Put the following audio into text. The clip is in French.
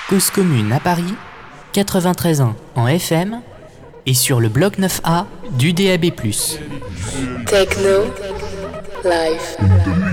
Cause commune à Paris, 93.1 en FM et sur le bloc 9A du DAB+. Techno Live.